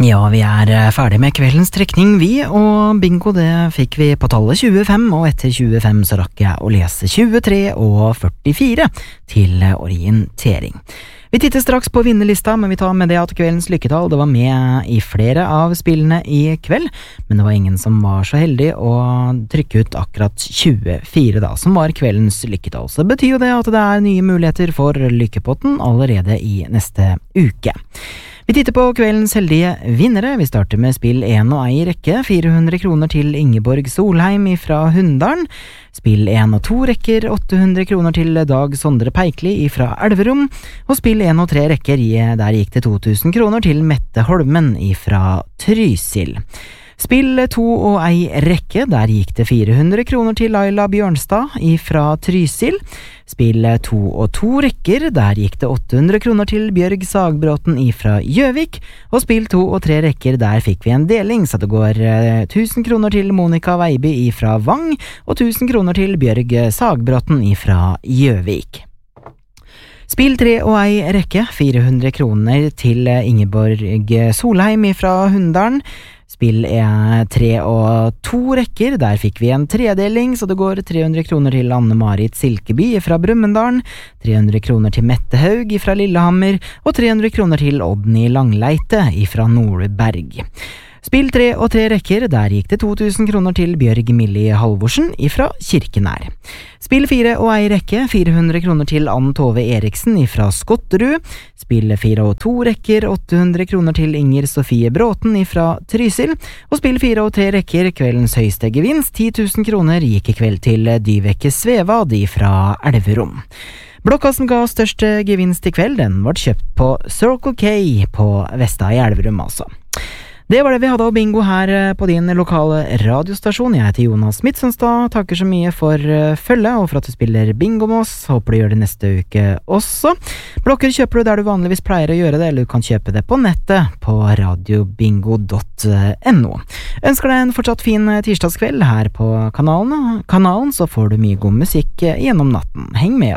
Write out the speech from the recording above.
Ja, vi ferdig med kveldens trekning vi, og bingo det fikk vi på tallet 25, og etter 25 så rakk jeg å lese 23 og 44 til orientering. Vi titter straks på vinnerlista, men vi tar med det at kveldens lykketall det var med i flere av spillene i kveld, men det var ingen som var så heldig å trykke ut akkurat 24 da, som var kveldens lykketall. Så det betyr jo det at det nye muligheter for lykkepotten allerede i neste uke. Vi titter på kveldens heldige vinnere. Vi starter med spill 1 og 1 rekke, 400 kroner til Ingeborg Solheim fra Hunndalen. Spill 1 og 2 rekker, 800 kroner til Dag Sondre Peikli fra Elverum. Og spill 1 og 3 rekker, der gikk det 2000 kroner til Mette Holmen fra Trysil. Spill 2 og 1 rekke, der gikk det 400 kroner til Laila Bjørnstad fra Trysil. Spill 2 og 2 rekker, der gikk det 800 kroner til Bjørg Sagbråten fra Gjøvik. Og spill 2 og 3 rekker, der fikk vi en deling, så det går 1000 kroner til Monika Veiby fra Vang, og 1000 kroner til Bjørg Sagbråten fra Gjøvik. Spill 3 og 1 rekke, 400 kroner til Ingeborg Solheim fra Hunndalen. Spill 3 og 2 rekker, der fikk vi en tredeling, så det går 300 kroner til Anne-Marit Silkeby fra Brumunddal, 300 kroner til Mette Haug fra Lillehammer, og 300 kroner til Odny Langleite fra Nordberg. Spill 3 og 3 rekker, der gikk det 2000 kroner til Bjørg Millie Halvorsen fra Kirkenær. Spill 4 og 1 rekke, 400 kroner til Ann Tove Eriksen fra Skotterud. Spill 4 og 2 rekker, 800 kroner til Inger Sofie Bråten fra Trysil. Og spill 4 og 3 rekker, kveldens høyeste gevinst, 10 000 kroner, gikk i kveld til Dyveke Svevad fra Elverum. Blokka som ga størst gevinst i kveld, den ble kjøpt på Circle K på Vesta i Elverum altså. Det var det vi hadde av bingo her på din lokale radiostasjon. Jeg heter Jonas Midtsønstad, takker så mye for følget og for at du spiller bingo med oss. Håper du gjør det neste uke også. Blokker kjøper du der du vanligvis pleier å gjøre det, eller du kan kjøpe det på nettet på radiobingo.no. Ønsker deg en fortsatt fin tirsdagskveld her på kanalen, så får du mye god musikk gjennom natten. Heng med